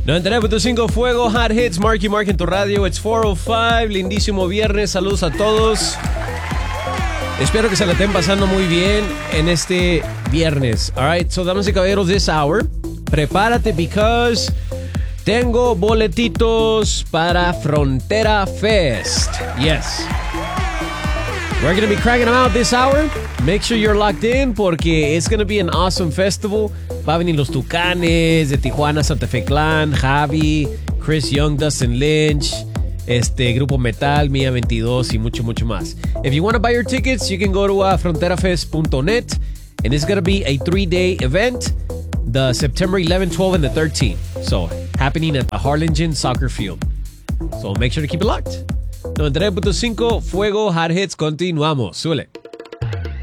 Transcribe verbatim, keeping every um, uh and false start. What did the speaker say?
noventa y nueve punto cinco Fuego, Hot Hits, Marky Mark en tu radio. It's four oh five, lindísimo viernes. Saludos a todos. Espero que se la estén pasando muy bien en este viernes. Alright, so damas y caballeros, this hour, prepárate because tengo boletitos para Frontera Fest. Yes. We're going to be cracking them out this hour. Make sure you're locked in porque it's going to be an awesome festival. Va a venir los Tucanes de Tijuana, Santa Fe Clan, Javi, Chris Young, Dustin Lynch, este Grupo Metal, Mia veintidós y mucho, mucho más. If you want to buy your tickets, you can go to uh, frontera fest punto net, and it's going to be a three-day event, the September eleventh, twelfth, and the thirteenth. So, happening at the Harlingen Soccer Field. So, make sure to keep it locked. noventa y nueve punto cinco Fuego, Hot Hits, continuamos. Súbele.